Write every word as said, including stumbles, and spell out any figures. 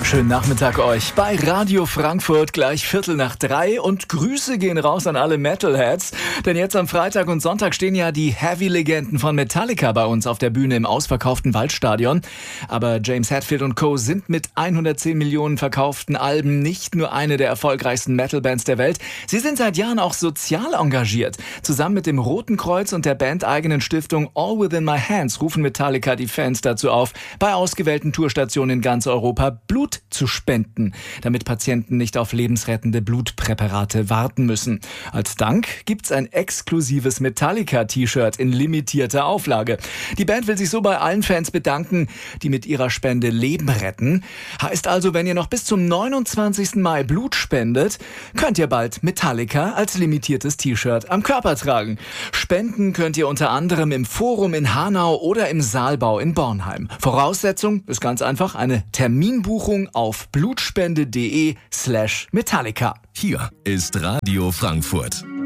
Schönen Nachmittag euch bei Radio Frankfurt, gleich Viertel nach drei, und Grüße gehen raus an alle Metalheads, denn jetzt am Freitag und Sonntag stehen ja die Heavy-Legenden von Metallica bei uns auf der Bühne im ausverkauften Waldstadion. Aber James Hetfield und Co. sind mit hundertzehn Millionen verkauften Alben nicht nur eine der erfolgreichsten Metal-Bands der Welt, sie sind seit Jahren auch sozial engagiert. Zusammen mit dem Roten Kreuz und der bandeigenen Stiftung All Within My Hands rufen Metallica die Fans dazu auf, bei ausgewählten Tourstationen in ganz Europa Blut zu spenden, damit Patienten nicht auf lebensrettende Blutpräparate warten müssen. Als Dank gibt's ein exklusives Metallica-T-Shirt in limitierter Auflage. Die Band will sich so bei allen Fans bedanken, die mit ihrer Spende Leben retten. Heißt also, wenn ihr noch bis zum neunundzwanzigsten Mai Blut spendet, könnt ihr bald Metallica als limitiertes T-Shirt am Körper tragen. Spenden könnt ihr unter anderem im Forum in Hanau oder im Saalbau in Bornheim. Voraussetzung ist ganz einfach eine Terminbuchung auf blutspende.de slash Metallica. Hier ist Radio Frankfurt.